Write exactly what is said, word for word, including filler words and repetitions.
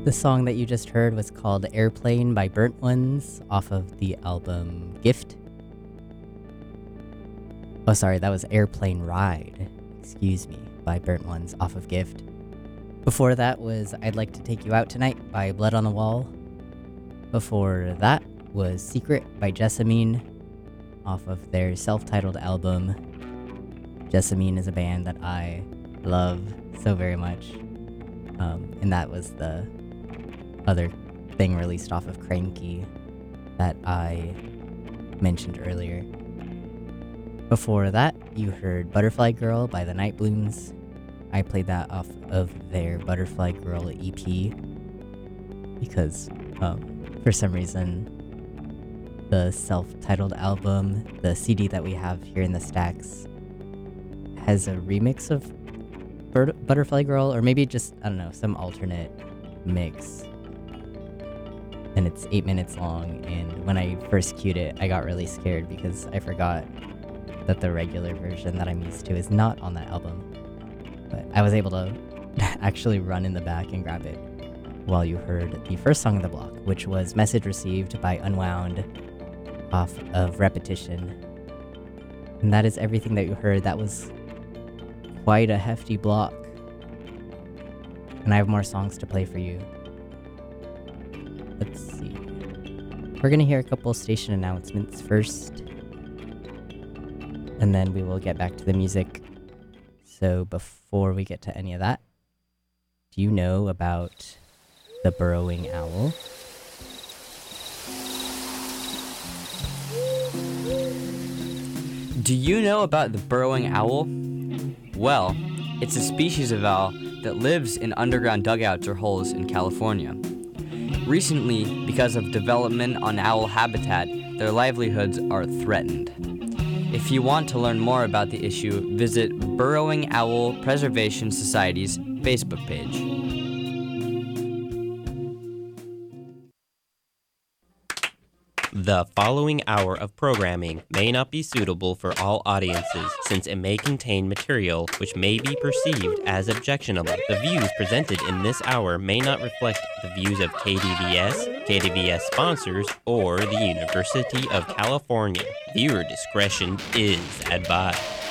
The song that you just heard was called Airplane by Burnt Ones off of the album Gift. Oh, sorry, that was Airplane Ride, excuse me, by Burnt Ones off of Gift. Before that was I'd Like to Take You Out Tonight by Blood on the Wall. Before that was Secret by Jessamine off of their self-titled album. Jessamine is a band that I love so very much. Um, and that was the other thing released off of Cranky that I mentioned earlier. Before that, you heard Butterfly Girl by the Night Blooms. I played that off of their Butterfly Girl E P because um, for some reason the self-titled album, the C D that we have here in the stacks, has a remix of Bird- Butterfly Girl, or maybe just, I don't know, some alternate mix. And it's eight minutes long, and when I first queued it, I got really scared because I forgot that the regular version that I'm used to is not on that album. But I was able to actually run in the back and grab it while you heard the first song of the block, which was Message Received by Unwound off of Repetition. And that is everything that you heard. That was quite a hefty block. And I have more songs to play for you. Let's see. We're going to hear a couple station announcements first, and then we will get back to the music. So before we get to any of that, do you know about the burrowing owl? Do you know about the burrowing owl? Well, it's a species of owl that lives in underground dugouts or holes in California. Recently, because of development on owl habitat, their livelihoods are threatened. If you want to learn more about the issue, visit Burrowing Owl Preservation Society's Facebook page. The following hour of programming may not be suitable for all audiences since it may contain material which may be perceived as objectionable. The views presented in this hour may not reflect the views of K D V S, K D V S sponsors, or the University of California. Viewer discretion is advised.